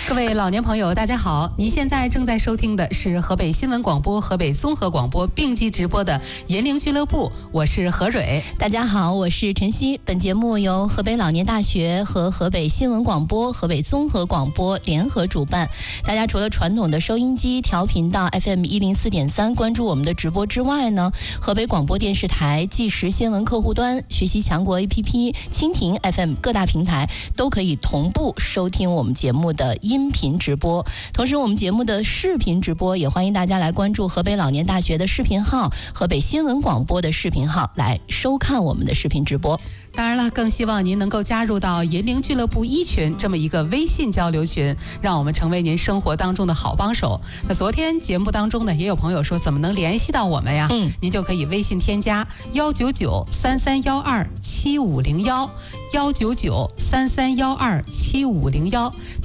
各位老年朋友，大家好！您现在正在收听的是河北新闻广播、河北综合广播并机直播的银铃俱乐部，我是何蕊。 大家好，我是晨曦。本节目由河北老年大学和河北新闻广播、河北综合广播联合主办。大家除了传统的收音机调频到 FM104.3关注我们的直播之外呢，河北广播电视台即时新闻客户端、学习强国 APP、蜻蜓 FM 各大平台都可以同步收听我们节目的音频直播。同时我们节目的视频直播也欢迎大家来关注河北老年大学的视频号、河北新闻广播的视频号来收看我们的视频直播。 当然了，更希望您能够加入到银铃俱乐部1群这么一个微信交流群，让我们成为您生活当中的好帮手。那昨天节目当中呢，也有朋友说怎么能联系到我们呀？您就可以微信添加19933127501，19933127501。